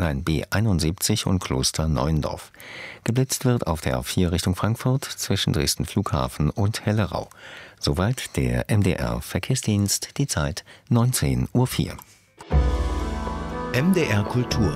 B71 und Kloster Neuendorf. Geblitzt wird auf der A4 Richtung Frankfurt zwischen Dresden Flughafen und Hellerau. Soweit der MDR-Verkehrsdienst, die Zeit 19:04 Uhr. MDR Kultur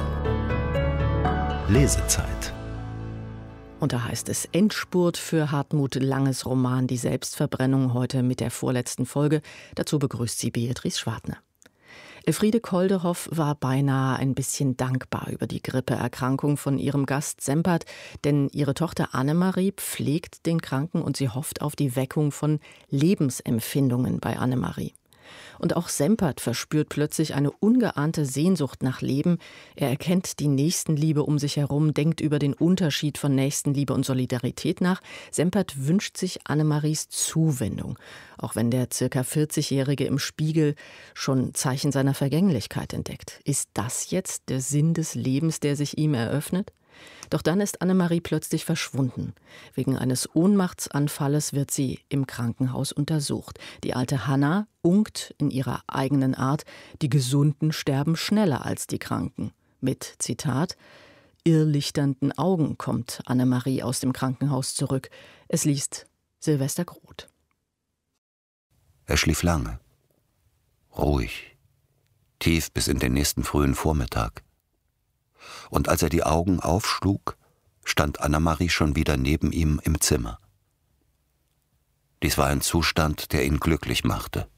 Lesezeit. Und da heißt es Endspurt für Hartmut Langes Roman Die Selbstverbrennung, heute mit der vorletzten Folge. Dazu begrüßt sie Beatrice Schwartner. Elfriede Koldehoff war beinahe ein bisschen dankbar über die Grippeerkrankung von ihrem Gast Sempert, denn ihre Tochter Annemarie pflegt den Kranken und sie hofft auf die Weckung von Lebensempfindungen bei Annemarie. Und auch Sempert verspürt plötzlich eine ungeahnte Sehnsucht nach Leben. Er erkennt die Nächstenliebe um sich herum, denkt über den Unterschied von Nächstenliebe und Solidarität nach. Sempert wünscht sich Annemaries Zuwendung, auch wenn der ca. 40-Jährige im Spiegel schon Zeichen seiner Vergänglichkeit entdeckt. Ist das jetzt der Sinn des Lebens, der sich ihm eröffnet? Doch dann ist Annemarie plötzlich verschwunden. Wegen eines Ohnmachtsanfalles wird sie im Krankenhaus untersucht. Die alte Hanna unkt in ihrer eigenen Art, die Gesunden sterben schneller als die Kranken. Mit, Zitat, irrlichternden Augen kommt Annemarie aus dem Krankenhaus zurück. Es liest Silvester Groth. Er schlief lange, ruhig, tief bis in den nächsten frühen Vormittag. Und als er die Augen aufschlug, stand Annemarie schon wieder neben ihm im Zimmer. Dies war ein Zustand, der ihn glücklich machte.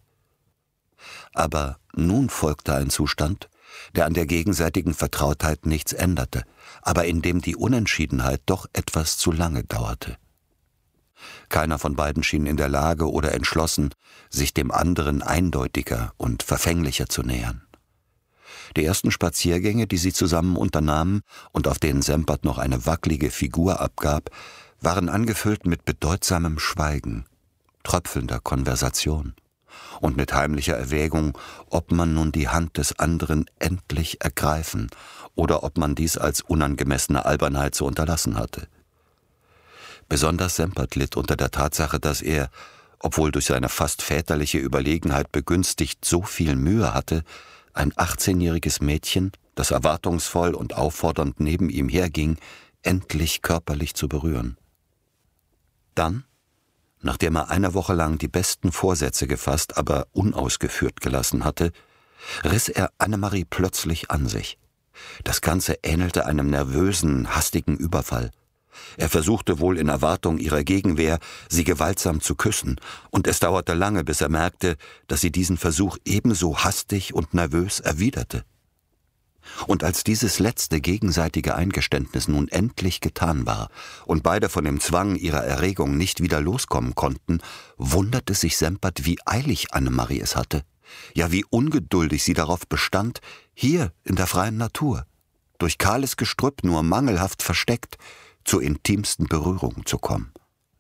Aber nun folgte ein Zustand, der an der gegenseitigen Vertrautheit nichts änderte, aber in dem die Unentschiedenheit doch etwas zu lange dauerte. Keiner von beiden schien in der Lage oder entschlossen, sich dem anderen eindeutiger und verfänglicher zu nähern. Die ersten Spaziergänge, die sie zusammen unternahmen und auf denen Sempert noch eine wackelige Figur abgab, waren angefüllt mit bedeutsamem Schweigen, tröpfelnder Konversation und mit heimlicher Erwägung, ob man nun die Hand des anderen endlich ergreifen oder ob man dies als unangemessene Albernheit zu unterlassen hatte. Besonders Sempert litt unter der Tatsache, dass er, obwohl durch seine fast väterliche Überlegenheit begünstigt, so viel Mühe hatte, ein 18-jähriges Mädchen, das erwartungsvoll und auffordernd neben ihm herging, endlich körperlich zu berühren. Dann, nachdem er eine Woche lang die besten Vorsätze gefasst, aber unausgeführt gelassen hatte, riss er Annemarie plötzlich an sich. Das Ganze ähnelte einem nervösen, hastigen Überfall. Er versuchte wohl in Erwartung ihrer Gegenwehr, sie gewaltsam zu küssen, und es dauerte lange, bis er merkte, dass sie diesen Versuch ebenso hastig und nervös erwiderte. Und als dieses letzte gegenseitige Eingeständnis nun endlich getan war und beide von dem Zwang ihrer Erregung nicht wieder loskommen konnten, wunderte sich Sempert, wie eilig Annemarie es hatte, ja wie ungeduldig sie darauf bestand, hier in der freien Natur, durch kahles Gestrüpp nur mangelhaft versteckt, zur intimsten Berührung zu kommen.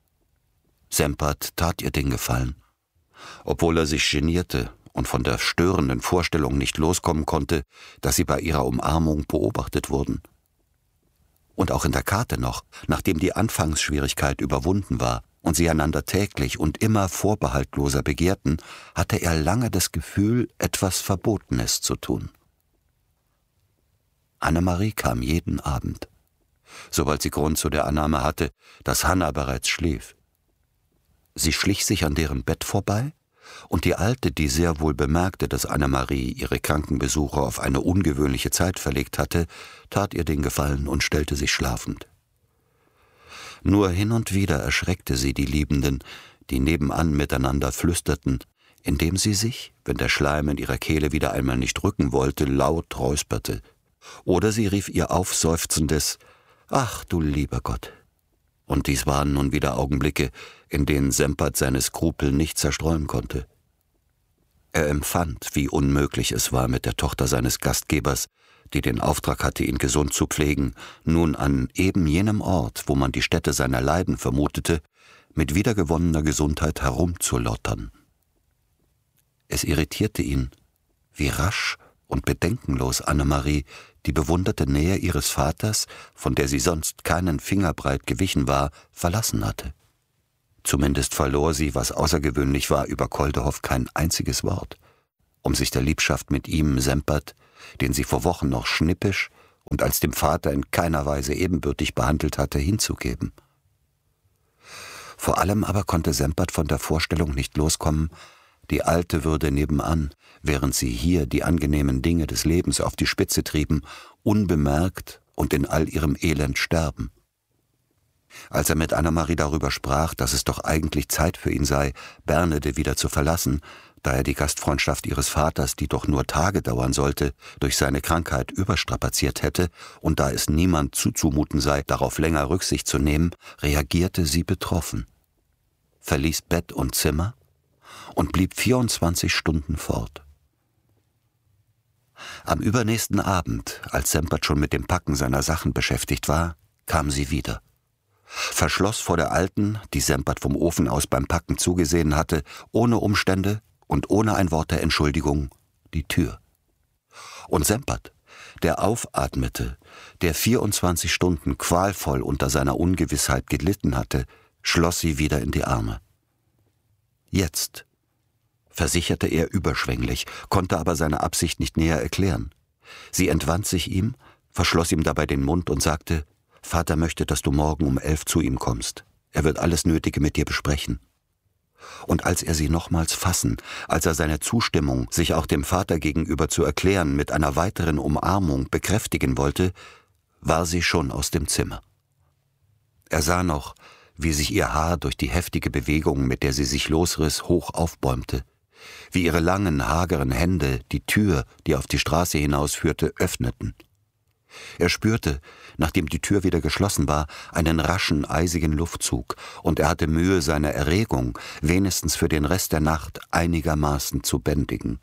Sempert tat ihr den Gefallen. Obwohl er sich genierte und von der störenden Vorstellung nicht loskommen konnte, dass sie bei ihrer Umarmung beobachtet wurden. Und auch in der Karte noch, nachdem die Anfangsschwierigkeit überwunden war und sie einander täglich und immer vorbehaltloser begehrten, hatte er lange das Gefühl, etwas Verbotenes zu tun. Annemarie kam jeden Abend, sobald sie Grund zu der Annahme hatte, dass Hanna bereits schlief. Sie schlich sich an deren Bett vorbei, und die Alte, die sehr wohl bemerkte, dass Annemarie ihre Krankenbesuche auf eine ungewöhnliche Zeit verlegt hatte, tat ihr den Gefallen und stellte sich schlafend. Nur hin und wieder erschreckte sie die Liebenden, die nebenan miteinander flüsterten, indem sie sich, wenn der Schleim in ihrer Kehle wieder einmal nicht rücken wollte, laut räusperte. Oder sie rief ihr aufseufzendes »Ach, du lieber Gott!« Und dies waren nun wieder Augenblicke, in denen Sempert seine Skrupel nicht zerstreuen konnte. Er empfand, wie unmöglich es war, mit der Tochter seines Gastgebers, die den Auftrag hatte, ihn gesund zu pflegen, nun an eben jenem Ort, wo man die Stätte seiner Leiden vermutete, mit wiedergewonnener Gesundheit herumzulottern. Es irritierte ihn, wie rasch und bedenkenlos Annemarie die bewunderte Nähe ihres Vaters, von der sie sonst keinen Fingerbreit gewichen war, verlassen hatte. Zumindest verlor sie, was außergewöhnlich war, über Koldehoff kein einziges Wort, um sich der Liebschaft mit ihm, Sempert, den sie vor Wochen noch schnippisch und als dem Vater in keiner Weise ebenbürtig behandelt hatte, hinzugeben. Vor allem aber konnte Sempert von der Vorstellung nicht loskommen, die Alte würde nebenan, während sie hier die angenehmen Dinge des Lebens auf die Spitze trieben, unbemerkt und in all ihrem Elend sterben. Als er mit Annemarie darüber sprach, dass es doch eigentlich Zeit für ihn sei, Bernede wieder zu verlassen, da er die Gastfreundschaft ihres Vaters, die doch nur Tage dauern sollte, durch seine Krankheit überstrapaziert hätte und da es niemand zuzumuten sei, darauf länger Rücksicht zu nehmen, reagierte sie betroffen, verließ Bett und Zimmer und blieb 24 Stunden fort. Am übernächsten Abend, als Sempert schon mit dem Packen seiner Sachen beschäftigt war, kam sie wieder. Verschloss vor der Alten, die Sempert vom Ofen aus beim Packen zugesehen hatte, ohne Umstände und ohne ein Wort der Entschuldigung, die Tür. Und Sempert, der aufatmete, der 24 Stunden qualvoll unter seiner Ungewissheit gelitten hatte, schloss sie wieder in die Arme. Jetzt, versicherte er überschwänglich, konnte aber seine Absicht nicht näher erklären. Sie entwand sich ihm, verschloss ihm dabei den Mund und sagte: »Vater möchte, dass du morgen um 11 zu ihm kommst. Er wird alles Nötige mit dir besprechen.« Und als er sie nochmals fassen, als er seine Zustimmung, sich auch dem Vater gegenüber zu erklären, mit einer weiteren Umarmung bekräftigen wollte, war sie schon aus dem Zimmer. Er sah noch, wie sich ihr Haar durch die heftige Bewegung, mit der sie sich losriss, hoch aufbäumte, wie ihre langen, hageren Hände die Tür, die auf die Straße hinausführte, öffneten. Er spürte, nachdem die Tür wieder geschlossen war, einen raschen, eisigen Luftzug, und er hatte Mühe, seine Erregung wenigstens für den Rest der Nacht einigermaßen zu bändigen.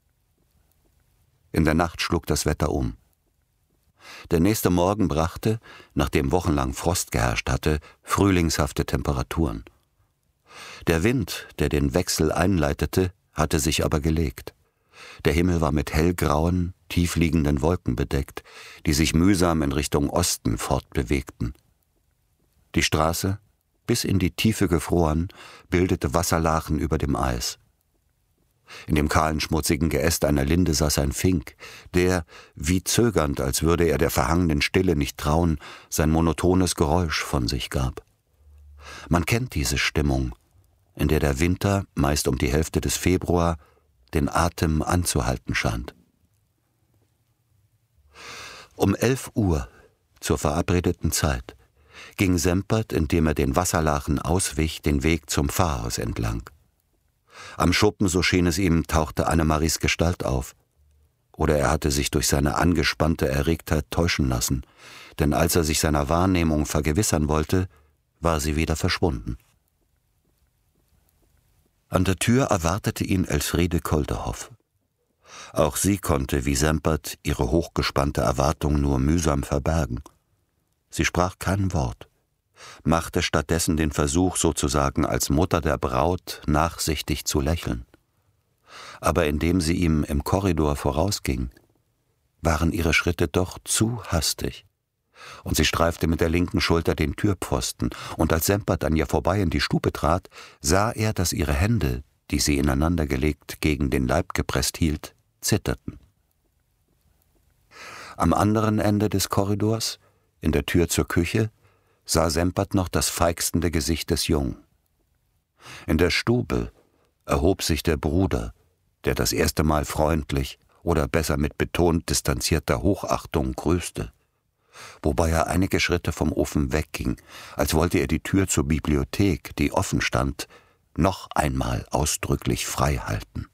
In der Nacht schlug das Wetter um. Der nächste Morgen brachte, nachdem wochenlang Frost geherrscht hatte, frühlingshafte Temperaturen. Der Wind, der den Wechsel einleitete, hatte sich aber gelegt. Der Himmel war mit hellgrauen, tiefliegenden Wolken bedeckt, die sich mühsam in Richtung Osten fortbewegten. Die Straße, bis in die Tiefe gefroren, bildete Wasserlachen über dem Eis. In dem kahlen, schmutzigen Geäst einer Linde saß ein Fink, der, wie zögernd, als würde er der verhangenen Stille nicht trauen, sein monotones Geräusch von sich gab. Man kennt diese Stimmung, in der der Winter, meist um die Hälfte des Februar, den Atem anzuhalten scheint. Um 11 Uhr, zur verabredeten Zeit, ging Sempert, indem er den Wasserlachen auswich, den Weg zum Pfarrhaus entlang. Am Schuppen, so schien es ihm, tauchte Annemaries Gestalt auf. Oder er hatte sich durch seine angespannte Erregtheit täuschen lassen, denn als er sich seiner Wahrnehmung vergewissern wollte, war sie wieder verschwunden. An der Tür erwartete ihn Elfriede Kolderhoff. Auch sie konnte, wie Sempert, ihre hochgespannte Erwartung nur mühsam verbergen. Sie sprach kein Wort, machte stattdessen den Versuch, sozusagen als Mutter der Braut nachsichtig zu lächeln. Aber indem sie ihm im Korridor vorausging, waren ihre Schritte doch zu hastig, und sie streifte mit der linken Schulter den Türpfosten, und als Sempert an ihr vorbei in die Stube trat, sah er, dass ihre Hände, die sie ineinandergelegt gegen den Leib gepresst hielt, zitterten. Am anderen Ende des Korridors, in der Tür zur Küche, sah Sempert noch das feixende Gesicht des Jungen. In der Stube erhob sich der Bruder, der das erste Mal freundlich oder besser mit betont distanzierter Hochachtung grüßte, wobei er einige Schritte vom Ofen wegging, als wollte er die Tür zur Bibliothek, die offen stand, noch einmal ausdrücklich frei halten.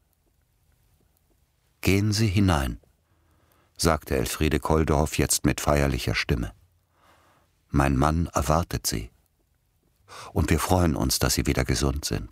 »Gehen Sie hinein«, sagte Elfriede Kolderhoff jetzt mit feierlicher Stimme. »Mein Mann erwartet Sie. Und wir freuen uns, dass Sie wieder gesund sind.«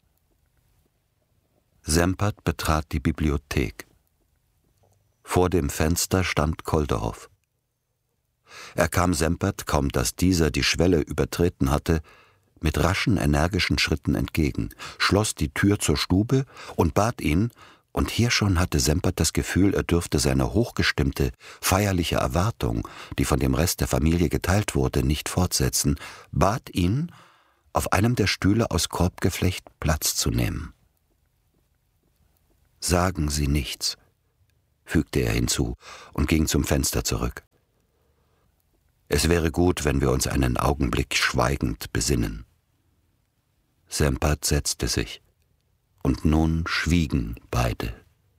Sempert betrat die Bibliothek. Vor dem Fenster stand Kolderhoff. Er kam Sempert, kaum dass dieser die Schwelle übertreten hatte, mit raschen, energischen Schritten entgegen, schloss die Tür zur Stube und bat ihn, und hier schon hatte Sempert das Gefühl, er dürfte seine hochgestimmte, feierliche Erwartung, die von dem Rest der Familie geteilt wurde, nicht fortsetzen, bat ihn, auf einem der Stühle aus Korbgeflecht Platz zu nehmen. »Sagen Sie nichts«, fügte er hinzu und ging zum Fenster zurück. Es wäre gut, wenn wir uns einen Augenblick schweigend besinnen. Sempert setzte sich, und nun schwiegen beide.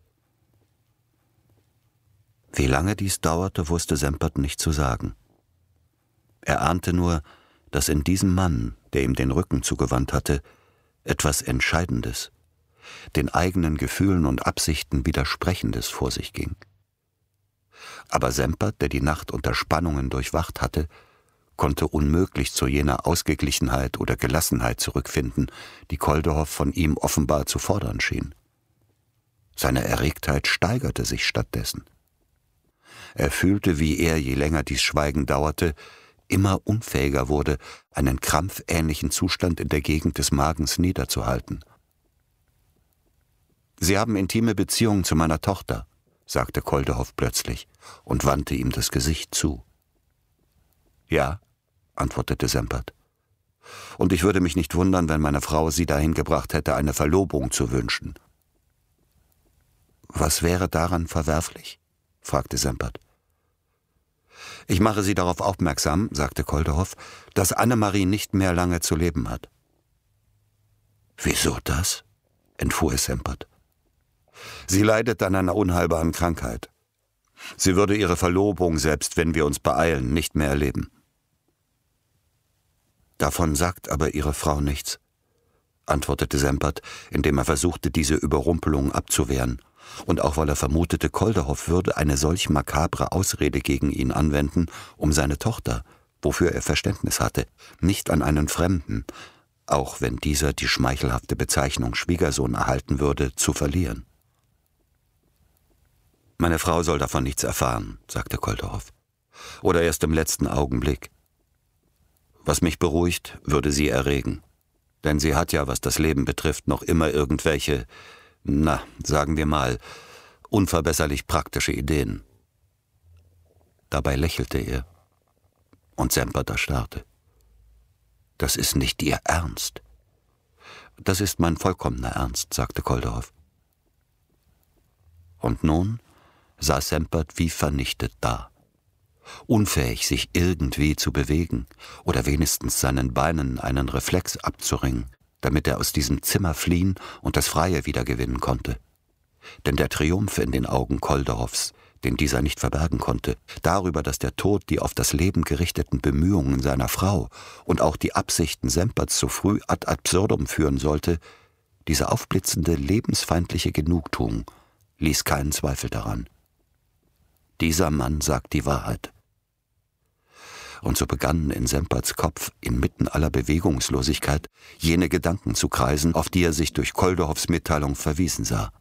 Wie lange dies dauerte, wusste Sempert nicht zu sagen. Er ahnte nur, dass in diesem Mann, der ihm den Rücken zugewandt hatte, etwas Entscheidendes, den eigenen Gefühlen und Absichten Widersprechendes vor sich ging. Aber Sempert, der die Nacht unter Spannungen durchwacht hatte, konnte unmöglich zu jener Ausgeglichenheit oder Gelassenheit zurückfinden, die Koldehoff von ihm offenbar zu fordern schien. Seine Erregtheit steigerte sich stattdessen. Er fühlte, wie er, je länger dies Schweigen dauerte, immer unfähiger wurde, einen krampfähnlichen Zustand in der Gegend des Magens niederzuhalten. »Sie haben intime Beziehungen zu meiner Tochter«, sagte Koldehoff plötzlich und wandte ihm das Gesicht zu. »Ja«, antwortete Sempert. »Und ich würde mich nicht wundern, wenn meine Frau Sie dahin gebracht hätte, eine Verlobung zu wünschen.« »Was wäre daran verwerflich?« fragte Sempert. »Ich mache Sie darauf aufmerksam«, sagte Koldehoff, »dass Annemarie nicht mehr lange zu leben hat.« »Wieso das?« entfuhr es Sempert. »Sie leidet an einer unheilbaren Krankheit. Sie würde ihre Verlobung, selbst wenn wir uns beeilen, nicht mehr erleben.« »Davon sagt aber Ihre Frau nichts«, antwortete Sempert, indem er versuchte, diese Überrumpelung abzuwehren, und auch weil er vermutete, Koldehoff würde eine solch makabre Ausrede gegen ihn anwenden, um seine Tochter, wofür er Verständnis hatte, nicht an einen Fremden, auch wenn dieser die schmeichelhafte Bezeichnung Schwiegersohn erhalten würde, zu verlieren. »Meine Frau soll davon nichts erfahren«, sagte Koldehoff, »oder erst im letzten Augenblick. Was mich beruhigt, würde sie erregen, denn sie hat ja, was das Leben betrifft, noch immer irgendwelche, sagen wir mal, unverbesserlich praktische Ideen.« Dabei lächelte er, und Sempert erstarrte. »Das ist nicht Ihr Ernst.« »Das ist mein vollkommener Ernst«, sagte Koldehoff. Und nun saß Sempert wie vernichtet da, unfähig, sich irgendwie zu bewegen oder wenigstens seinen Beinen einen Reflex abzuringen, damit er aus diesem Zimmer fliehen und das Freie wiedergewinnen konnte. Denn der Triumph in den Augen Koldehoffs, den dieser nicht verbergen konnte, darüber, dass der Tod die auf das Leben gerichteten Bemühungen seiner Frau und auch die Absichten Semperts so früh ad absurdum führen sollte, diese aufblitzende, lebensfeindliche Genugtuung ließ keinen Zweifel daran. Dieser Mann sagt die Wahrheit. Und so begannen in Semperts Kopf inmitten aller Bewegungslosigkeit jene Gedanken zu kreisen, auf die er sich durch Koldehoffs Mitteilung verwiesen sah.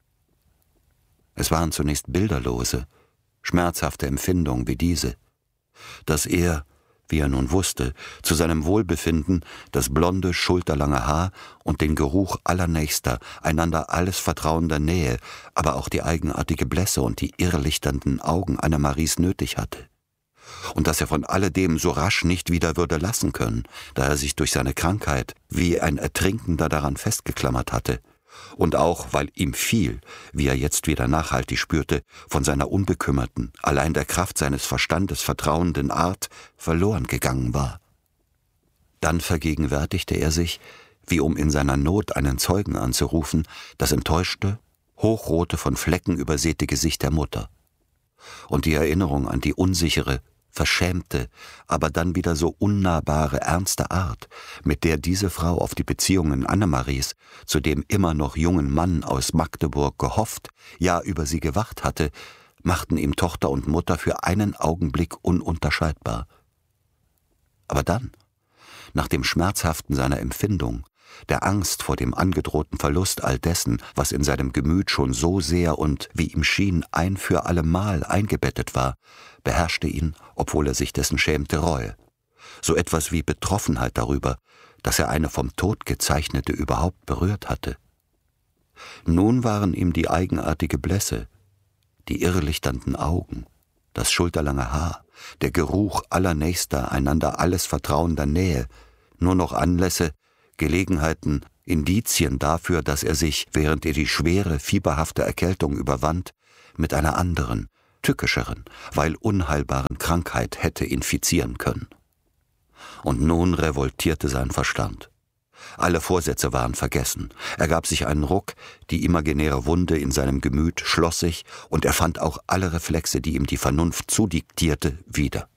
Es waren zunächst bilderlose, schmerzhafte Empfindungen wie diese, dass er, wie er nun wusste, zu seinem Wohlbefinden das blonde, schulterlange Haar und den Geruch allernächster, einander alles vertrauender Nähe, aber auch die eigenartige Blässe und die irrlichternden Augen Annemaries nötig hatte. Und dass er von alledem so rasch nicht wieder würde lassen können, da er sich durch seine Krankheit wie ein Ertrinkender daran festgeklammert hatte, und auch, weil ihm viel, wie er jetzt wieder nachhaltig spürte, von seiner unbekümmerten, allein der Kraft seines Verstandes vertrauenden Art verloren gegangen war. Dann vergegenwärtigte er sich, wie um in seiner Not einen Zeugen anzurufen, das enttäuschte, hochrote, von Flecken übersäte Gesicht der Mutter. Und die Erinnerung an die unsichere, verschämte, aber dann wieder so unnahbare, ernste Art, mit der diese Frau auf die Beziehungen Annemaries zu dem immer noch jungen Mann aus Magdeburg gehofft, ja über sie gewacht hatte, machten ihm Tochter und Mutter für einen Augenblick ununterscheidbar. Aber dann, nach dem Schmerzhaften seiner Empfindung, der Angst vor dem angedrohten Verlust all dessen, was in seinem Gemüt schon so sehr und, wie ihm schien, ein für allemal eingebettet war, beherrschte ihn, obwohl er sich dessen schämte, Reue. So etwas wie Betroffenheit darüber, dass er eine vom Tod gezeichnete überhaupt berührt hatte. Nun waren ihm die eigenartige Blässe, die irrlichternden Augen, das schulterlange Haar, der Geruch allernächster, einander alles vertrauender Nähe, nur noch Anlässe, Gelegenheiten, Indizien dafür, dass er sich, während er die schwere, fieberhafte Erkältung überwand, mit einer anderen, tückischeren, weil unheilbaren Krankheit hätte infizieren können. Und nun revoltierte sein Verstand. Alle Vorsätze waren vergessen. Er gab sich einen Ruck, die imaginäre Wunde in seinem Gemüt schloss sich, und er fand auch alle Reflexe, die ihm die Vernunft zudiktierte, wieder.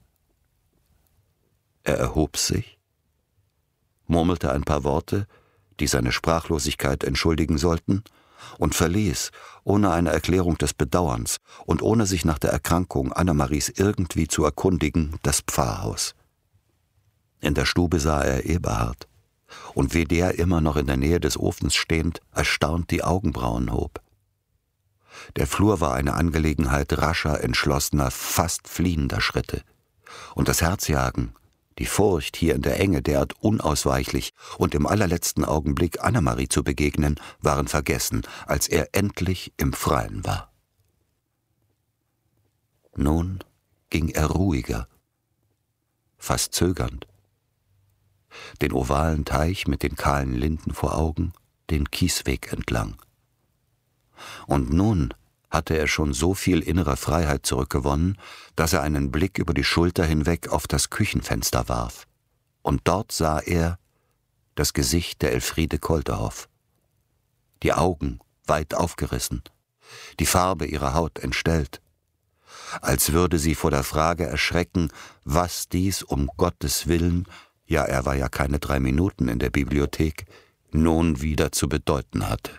Er erhob sich, murmelte ein paar Worte, die seine Sprachlosigkeit entschuldigen sollten, und verließ, ohne eine Erklärung des Bedauerns und ohne sich nach der Erkrankung Annemaries irgendwie zu erkundigen, das Pfarrhaus. In der Stube sah er Eberhard, und wie der immer noch in der Nähe des Ofens stehend, erstaunt die Augenbrauen hob. Der Flur war eine Angelegenheit rascher, entschlossener, fast fliehender Schritte, und das Herzjagen, die Furcht, hier in der Enge derart unausweichlich und im allerletzten Augenblick Annemarie zu begegnen, waren vergessen, als er endlich im Freien war. Nun ging er ruhiger, fast zögernd, den ovalen Teich mit den kahlen Linden vor Augen, den Kiesweg entlang. Und nun hatte er schon so viel innere Freiheit zurückgewonnen, dass er einen Blick über die Schulter hinweg auf das Küchenfenster warf. Und dort sah er das Gesicht der Elfriede Kolderhoff. Die Augen weit aufgerissen, die Farbe ihrer Haut entstellt, als würde sie vor der Frage erschrecken, was dies um Gottes Willen, ja, er war ja keine 3 Minuten in der Bibliothek, nun wieder zu bedeuten hatte.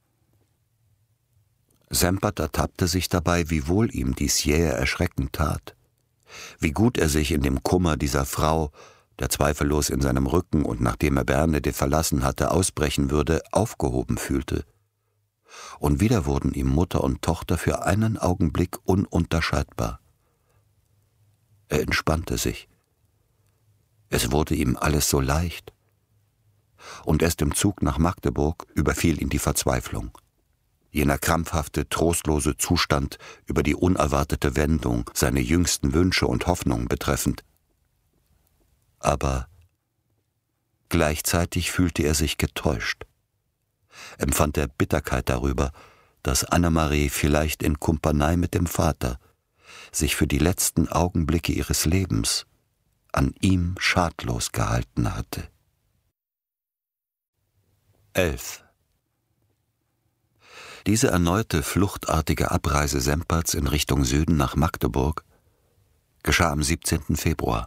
Sempert ertappte sich dabei, wie wohl ihm dies jähe Erschrecken tat, wie gut er sich in dem Kummer dieser Frau, der zweifellos in seinem Rücken und nachdem er Bernhede verlassen hatte, ausbrechen würde, aufgehoben fühlte. Und wieder wurden ihm Mutter und Tochter für einen Augenblick ununterscheidbar. Er entspannte sich. Es wurde ihm alles so leicht. Und erst im Zug nach Magdeburg überfiel ihn die Verzweiflung. Jener krampfhafte, trostlose Zustand über die unerwartete Wendung, seine jüngsten Wünsche und Hoffnungen betreffend. Aber gleichzeitig fühlte er sich getäuscht, empfand er Bitterkeit darüber, dass Annemarie vielleicht in Kumpanei mit dem Vater sich für die letzten Augenblicke ihres Lebens an ihm schadlos gehalten hatte. 11. Diese erneute fluchtartige Abreise Semperts in Richtung Süden nach Magdeburg geschah am 17. Februar.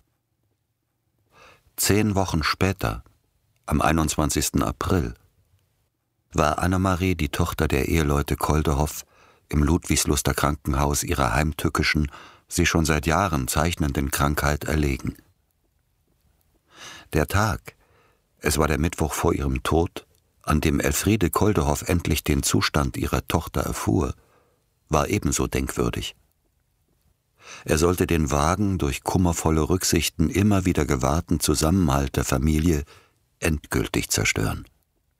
10 Wochen später, am 21. April, war Annemarie, die Tochter der Eheleute Kolderhoff, im Ludwigsluster Krankenhaus ihrer heimtückischen, sie schon seit Jahren zeichnenden Krankheit erlegen. Der Tag, es war der Mittwoch vor ihrem Tod, an dem Elfriede Kolderhoff endlich den Zustand ihrer Tochter erfuhr, war ebenso denkwürdig. Er sollte den vagen, durch kummervolle Rücksichten immer wieder gewahrten Zusammenhalt der Familie endgültig zerstören.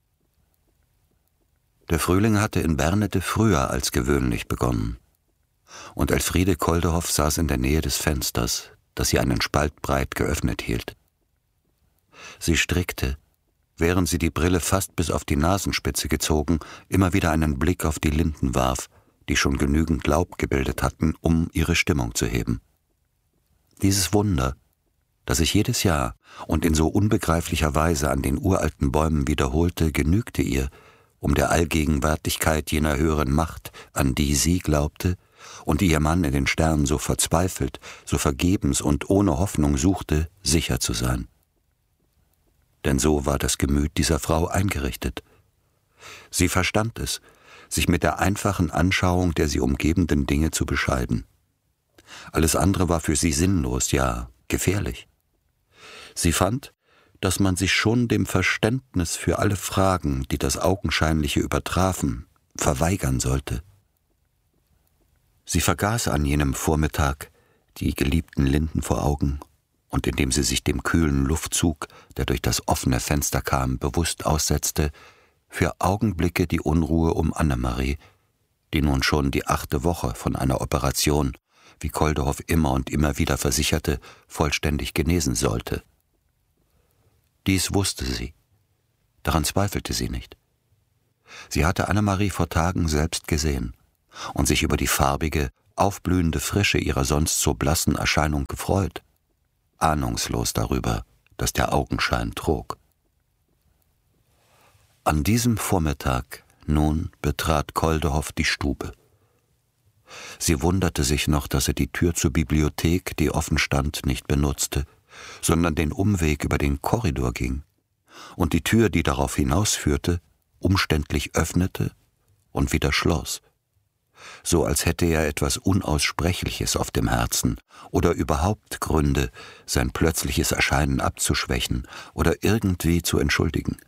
Der Frühling hatte in Bernhede früher als gewöhnlich begonnen, und Elfriede Kolderhoff saß in der Nähe des Fensters, das sie einen Spalt breit geöffnet hielt. Sie strickte, während sie die Brille fast bis auf die Nasenspitze gezogen, immer wieder einen Blick auf die Linden warf, die schon genügend Laub gebildet hatten, um ihre Stimmung zu heben. Dieses Wunder, das sich jedes Jahr und in so unbegreiflicher Weise an den uralten Bäumen wiederholte, genügte ihr, um der Allgegenwärtigkeit jener höheren Macht, an die sie glaubte und die ihr Mann in den Sternen so verzweifelt, so vergebens und ohne Hoffnung suchte, sicher zu sein. Denn so war das Gemüt dieser Frau eingerichtet. Sie verstand es, sich mit der einfachen Anschauung der sie umgebenden Dinge zu bescheiden. Alles andere war für sie sinnlos, ja gefährlich. Sie fand, dass man sich schon dem Verständnis für alle Fragen, die das Augenscheinliche übertrafen, verweigern sollte. Sie vergaß an jenem Vormittag die geliebten Linden vor Augen, und indem sie sich dem kühlen Luftzug, der durch das offene Fenster kam, bewusst aussetzte, für Augenblicke die Unruhe um Annemarie, die nun schon die 8. Woche von einer Operation, wie Kolderhoff immer und immer wieder versicherte, vollständig genesen sollte. Dies wusste sie, daran zweifelte sie nicht. Sie hatte Annemarie vor Tagen selbst gesehen, und sich über die farbige, aufblühende Frische ihrer sonst so blassen Erscheinung gefreut, ahnungslos darüber, dass der Augenschein trug. An diesem Vormittag nun betrat Koldehoff die Stube. Sie wunderte sich noch, dass er die Tür zur Bibliothek, die offen stand, nicht benutzte, sondern den Umweg über den Korridor ging und die Tür, die darauf hinausführte, umständlich öffnete und wieder schloss, so als hätte er etwas Unaussprechliches auf dem Herzen oder überhaupt Gründe, sein plötzliches Erscheinen abzuschwächen oder irgendwie zu entschuldigen.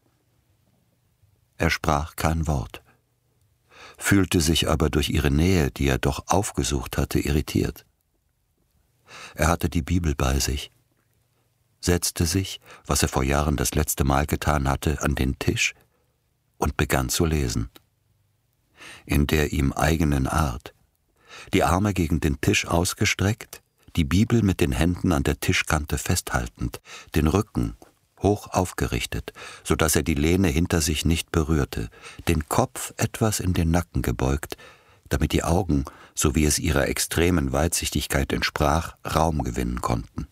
Er sprach kein Wort, fühlte sich aber durch ihre Nähe, die er doch aufgesucht hatte, irritiert. Er hatte die Bibel bei sich, setzte sich, was er vor Jahren das letzte Mal getan hatte, an den Tisch und begann zu lesen. In der ihm eigenen Art, die Arme gegen den Tisch ausgestreckt, die Bibel mit den Händen an der Tischkante festhaltend, den Rücken hoch aufgerichtet, so dass er die Lehne hinter sich nicht berührte, den Kopf etwas in den Nacken gebeugt, damit die Augen, so wie es ihrer extremen Weitsichtigkeit entsprach, Raum gewinnen konnten.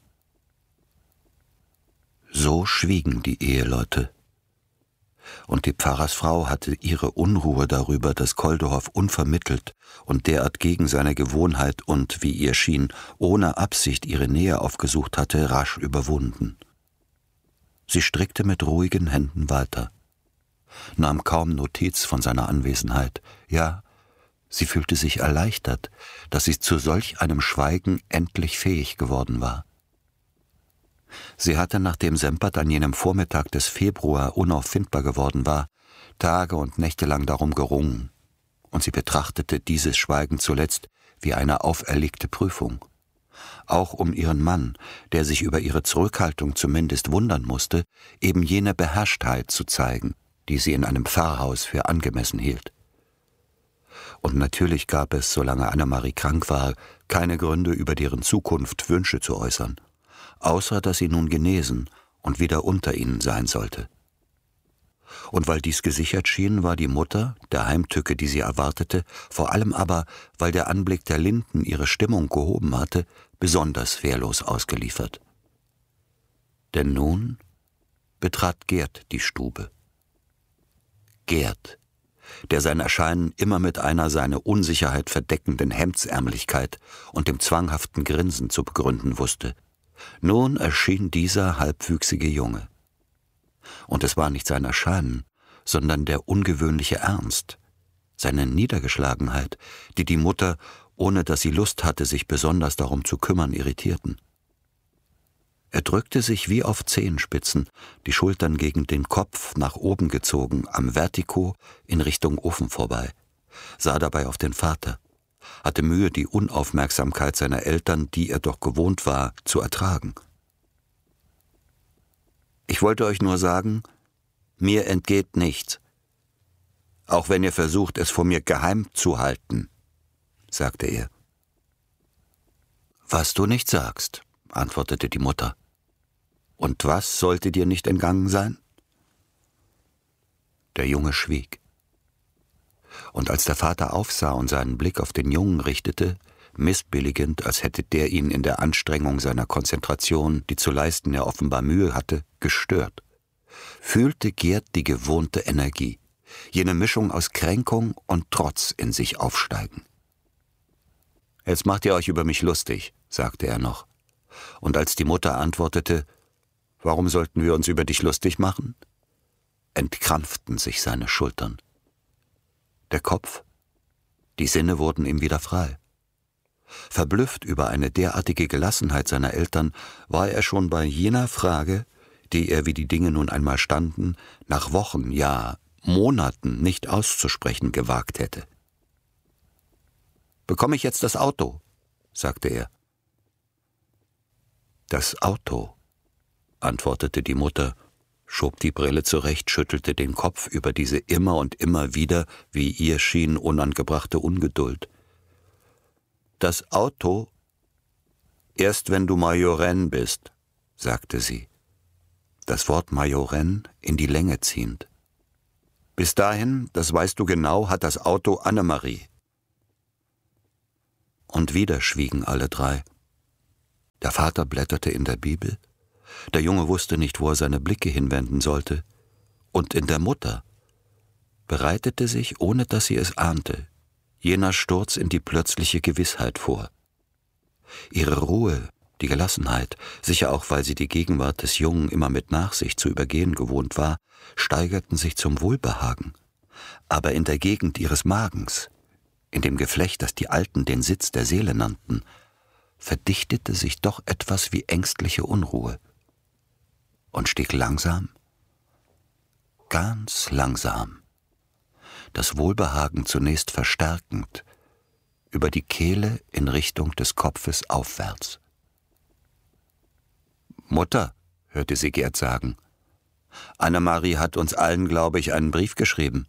So schwiegen die Eheleute. Und die Pfarrersfrau hatte ihre Unruhe darüber, dass Koldehoff unvermittelt und derart gegen seine Gewohnheit und, wie ihr schien, ohne Absicht ihre Nähe aufgesucht hatte, rasch überwunden. Sie strickte mit ruhigen Händen weiter, nahm kaum Notiz von seiner Anwesenheit. Ja, sie fühlte sich erleichtert, dass sie zu solch einem Schweigen endlich fähig geworden war. Sie hatte, nachdem Sempert an jenem Vormittag des Februar unauffindbar geworden war, Tage und Nächte lang darum gerungen, und sie betrachtete dieses Schweigen zuletzt wie eine auferlegte Prüfung. Auch um ihren Mann, der sich über ihre Zurückhaltung zumindest wundern musste, eben jene Beherrschtheit zu zeigen, die sie in einem Pfarrhaus für angemessen hielt. Und natürlich gab es, solange Annemarie krank war, keine Gründe, über deren Zukunft Wünsche zu äußern, außer dass sie nun genesen und wieder unter ihnen sein sollte. Und weil dies gesichert schien, war die Mutter, der Heimtücke, die sie erwartete, vor allem aber, weil der Anblick der Linden ihre Stimmung gehoben hatte, besonders wehrlos ausgeliefert. Denn nun betrat Gerd die Stube. Gerd, der sein Erscheinen immer mit einer seine Unsicherheit verdeckenden Hemdsärmlichkeit und dem zwanghaften Grinsen zu begründen wusste. Nun erschien dieser halbwüchsige Junge. Und es war nicht sein Erscheinen, sondern der ungewöhnliche Ernst, seine Niedergeschlagenheit, die die Mutter, ohne dass sie Lust hatte, sich besonders darum zu kümmern, irritierten. Er drückte sich wie auf Zehenspitzen, die Schultern gegen den Kopf nach oben gezogen, am Vertiko in Richtung Ofen vorbei, sah dabei auf den Vater, hatte Mühe, die Unaufmerksamkeit seiner Eltern, die er doch gewohnt war, zu ertragen. »Ich wollte euch nur sagen, mir entgeht nichts, auch wenn ihr versucht, es vor mir geheim zu halten«, sagte er. »Was du nicht sagst«, antwortete die Mutter. »Und was sollte dir nicht entgangen sein?« Der Junge schwieg. Und als der Vater aufsah und seinen Blick auf den Jungen richtete, missbilligend, als hätte der ihn in der Anstrengung seiner Konzentration, die zu leisten er offenbar Mühe hatte, gestört, fühlte Gerd die gewohnte Energie, jene Mischung aus Kränkung und Trotz in sich aufsteigen. »Jetzt macht ihr euch über mich lustig«, sagte er noch. Und als die Mutter antwortete, »Warum sollten wir uns über dich lustig machen?«, entkrampften sich seine Schultern. Der Kopf, die Sinne wurden ihm wieder frei. Verblüfft über eine derartige Gelassenheit seiner Eltern war er schon bei jener Frage, die er, wie die Dinge nun einmal standen, nach Wochen, ja Monaten nicht auszusprechen gewagt hätte. »Bekomme ich jetzt das Auto?«, sagte er. »Das Auto«, antwortete die Mutter, schob die Brille zurecht, schüttelte den Kopf über diese immer und immer wieder, wie ihr schien, unangebrachte Ungeduld. »Das Auto, erst wenn du Majorenn bist«, sagte sie, das Wort Majorenn in die Länge ziehend. »Bis dahin, das weißt du genau, hat das Auto Annemarie. Und wieder schwiegen alle drei. Der Vater blätterte in der Bibel, der Junge wusste nicht, wo er seine Blicke hinwenden sollte, und in der Mutter bereitete sich, ohne dass sie es ahnte, jener Sturz in die plötzliche Gewissheit vor. Ihre Ruhe, die Gelassenheit, sicher auch, weil sie die Gegenwart des Jungen immer mit Nachsicht zu übergehen gewohnt war, steigerten sich zum Wohlbehagen. Aber in der Gegend ihres Magens, in dem Geflecht, das die Alten den Sitz der Seele nannten, verdichtete sich doch etwas wie ängstliche Unruhe und stieg langsam, ganz langsam, das Wohlbehagen zunächst verstärkend, über die Kehle in Richtung des Kopfes aufwärts. »Mutter«, hörte sie Gerd sagen, »Annemarie hat uns allen, glaube ich, einen Brief geschrieben.«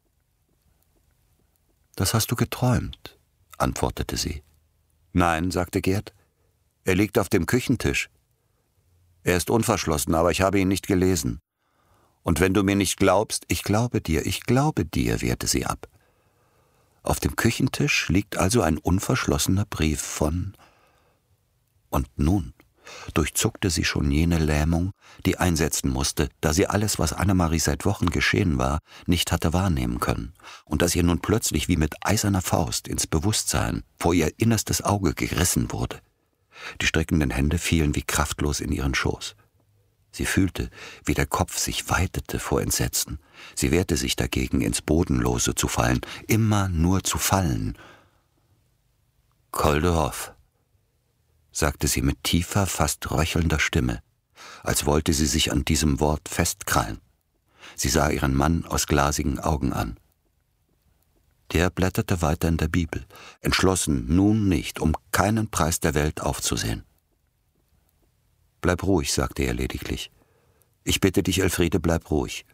»Das hast du geträumt«, antwortete sie. »Nein«, sagte Gerd, »er liegt auf dem Küchentisch. Er ist unverschlossen, aber ich habe ihn nicht gelesen. Und wenn du mir nicht glaubst, ich glaube dir, wehrte sie ab. Auf dem Küchentisch liegt also ein unverschlossener Brief von...« Und nun durchzuckte sie schon jene Lähmung, die einsetzen musste, da sie alles, was Annemarie seit Wochen geschehen war, nicht hatte wahrnehmen können, und dass ihr nun plötzlich wie mit eiserner Faust ins Bewusstsein vor ihr innerstes Auge gerissen wurde. Die streckenden Hände fielen wie kraftlos in ihren Schoß. Sie fühlte, wie der Kopf sich weitete vor Entsetzen. Sie wehrte sich dagegen, ins Bodenlose zu fallen, immer nur zu fallen. »Koldehoff«, sagte sie mit tiefer, fast röchelnder Stimme, als wollte sie sich an diesem Wort festkrallen. Sie sah ihren Mann aus glasigen Augen an. Der blätterte weiter in der Bibel, entschlossen, nun nicht, um keinen Preis der Welt aufzusehen. »Bleib ruhig«, sagte er lediglich. »Ich bitte dich, Elfriede, bleib ruhig.«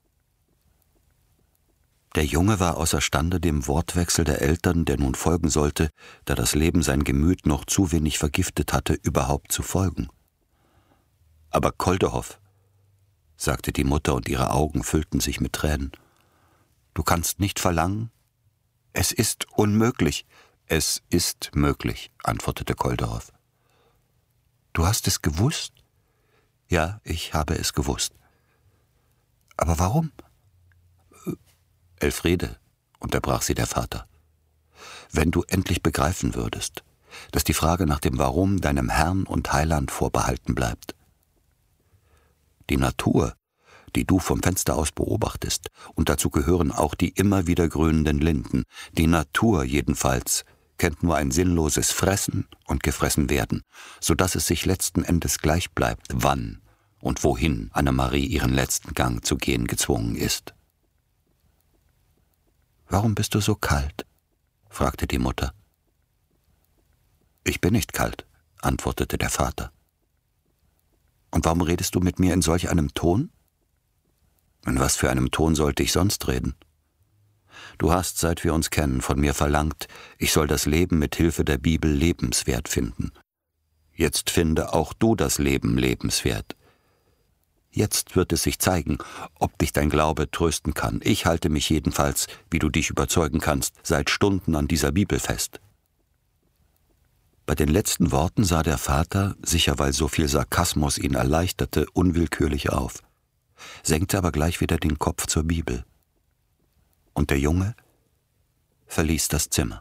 Der Junge war außerstande, dem Wortwechsel der Eltern, der nun folgen sollte, da das Leben sein Gemüt noch zu wenig vergiftet hatte, überhaupt zu folgen. »Aber Koldehoff«, sagte die Mutter, und ihre Augen füllten sich mit Tränen, »du kannst nicht verlangen? Es ist unmöglich.« »Es ist möglich«, antwortete Koldehoff. »Du hast es gewusst?« »Ja, ich habe es gewusst.« »Aber warum?« »Elfriede«, unterbrach sie der Vater, »wenn du endlich begreifen würdest, dass die Frage nach dem Warum deinem Herrn und Heiland vorbehalten bleibt. Die Natur, die du vom Fenster aus beobachtest, und dazu gehören auch die immer wieder grünenden Linden, die Natur jedenfalls kennt nur ein sinnloses Fressen und gefressen werden, so dass es sich letzten Endes gleich bleibt, wann und wohin Annemarie ihren letzten Gang zu gehen gezwungen ist.« »Warum bist du so kalt?« fragte die Mutter. »Ich bin nicht kalt«, antwortete der Vater. »Und warum redest du mit mir in solch einem Ton?« »In was für einem Ton sollte ich sonst reden? Du hast, seit wir uns kennen, von mir verlangt, ich soll das Leben mit Hilfe der Bibel lebenswert finden. Jetzt finde auch du das Leben lebenswert. Jetzt wird es sich zeigen, ob dich dein Glaube trösten kann. Ich halte mich jedenfalls, wie du dich überzeugen kannst, seit Stunden an dieser Bibel fest.« Bei den letzten Worten sah der Vater, sicher weil so viel Sarkasmus ihn erleichterte, unwillkürlich auf, senkte aber gleich wieder den Kopf zur Bibel. Und der Junge verließ das Zimmer.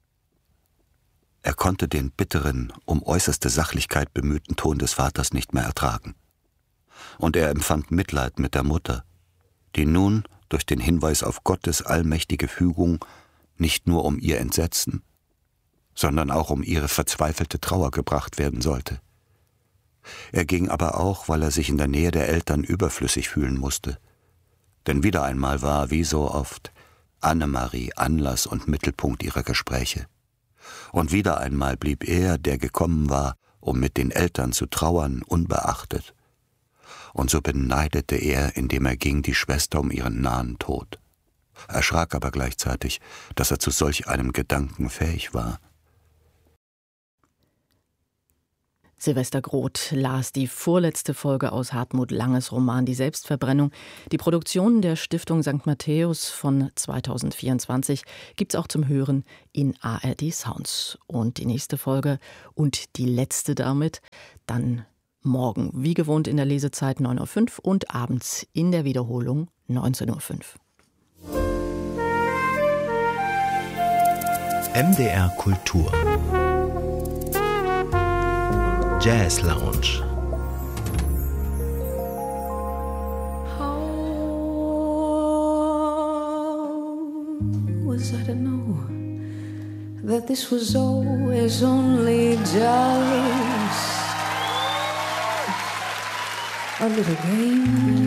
Er konnte den bitteren, um äußerste Sachlichkeit bemühten Ton des Vaters nicht mehr ertragen. Und er empfand Mitleid mit der Mutter, die nun durch den Hinweis auf Gottes allmächtige Fügung nicht nur um ihr Entsetzen, sondern auch um ihre verzweifelte Trauer gebracht werden sollte. Er ging aber auch, weil er sich in der Nähe der Eltern überflüssig fühlen musste. Denn wieder einmal war, wie so oft, Annemarie Anlass und Mittelpunkt ihrer Gespräche. Und wieder einmal blieb er, der gekommen war, um mit den Eltern zu trauern, unbeachtet. Und so beneidete er, indem er ging, die Schwester um ihren nahen Tod. Erschrak aber gleichzeitig, dass er zu solch einem Gedanken fähig war. Silvester Groth las die vorletzte Folge aus Hartmut Langes Roman Die Selbstverbrennung. Die Produktion der Stiftung St. Matthäus von 2024 gibt's auch zum Hören in ARD Sounds. Und die nächste Folge und die letzte damit dann morgen, wie gewohnt in der Lesezeit 9:05 Uhr und abends in der Wiederholung 19:05 Uhr. MDR Kultur Jazz Lounge. How was I to know that this was always only just a little game?